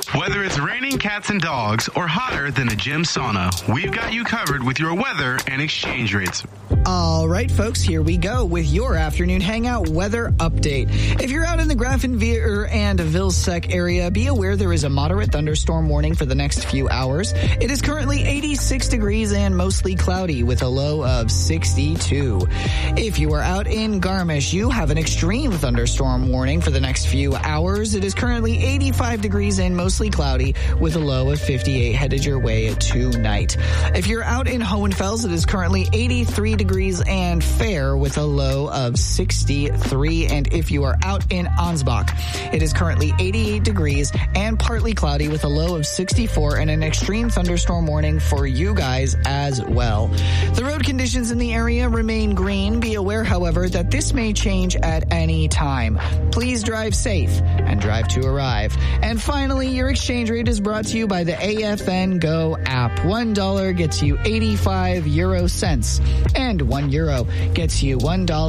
Whether it's raining cats and dogs or hotter than a gym sauna, we've got you covered with your weather and exchange rates. All right, folks, here we go with your afternoon hangout weather update. If you're out in the Grafenweer and Vilseck area, be aware there is a moderate thunderstorm warning for the next few hours. It is currently 86 degrees and mostly cloudy with a low of 62. If you are out in Garmisch, you have an extreme thunderstorm warning for the next few hours. It is currently 85 degrees and mostly cloudy with a low of 58 headed your way tonight. If you're out in Hohenfels, it is currently 83 degrees and fair with a low of 63. And if you are out in Ansbach, it is currently 88 degrees and partly cloudy with a low of 64 and an extreme thunderstorm warning for you guys as well. The road conditions in the area remain green. Be aware, however, that this may change at any time. Please drive safe and drive to arrive. And finally, your exchange rate is brought to you by the AFN Go app. $1 gets you 85 euro cents, and €1 gets you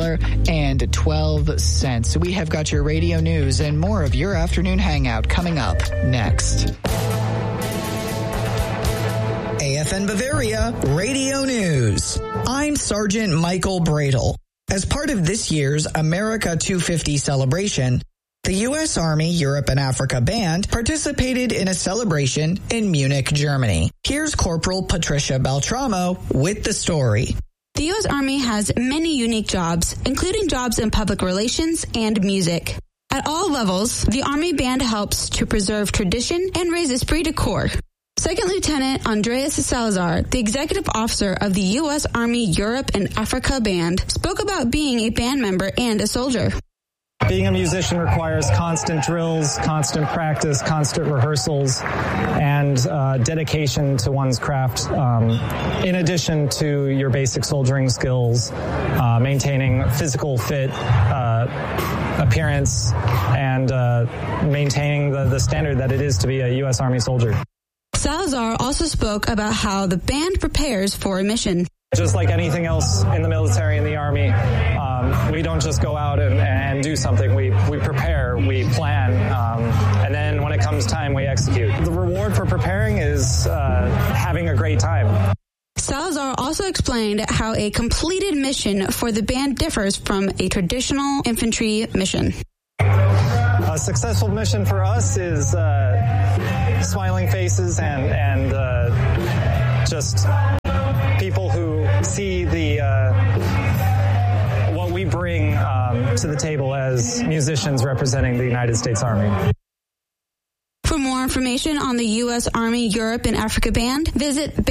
$1.12. So we have got your radio news and more of your afternoon hangout coming up next. AFN Bavaria Radio News. I'm Sergeant Michael Bradle. As part of this year's America 250 celebration, the U.S. Army Europe and Africa Band participated in a celebration in Munich, Germany. Here's Corporal Patricia Beltramo with the story. The U.S. Army has many unique jobs, including jobs in public relations and music. At all levels, the Army Band helps to preserve tradition and raise esprit de corps. Second Lieutenant Andreas Salazar, the executive officer of the U.S. Army Europe and Africa Band, spoke about being a band member and a soldier. Being a musician requires constant drills, constant practice, constant rehearsals, and dedication to one's craft, in addition to your basic soldiering skills, maintaining physical fit appearance, and maintaining the standard that it is to be a U.S. Army soldier. Salazar also spoke about how the band prepares for a mission. Just like anything else in the military and the Army, we don't just go out and do something. We prepare, we plan, and then when it comes time, we execute. The reward for preparing is having a great time. Salazar also explained how a completed mission for the band differs from a traditional infantry mission. A successful mission for us is smiling faces and just people who see what we bring to the table as musicians representing the United States Army. For more information on the U.S. Army Europe and Africa Band, visit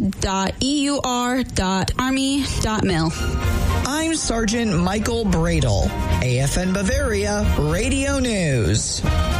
band.eur.army.mil. I'm Sergeant Michael Bradle, AFN Bavaria Radio News.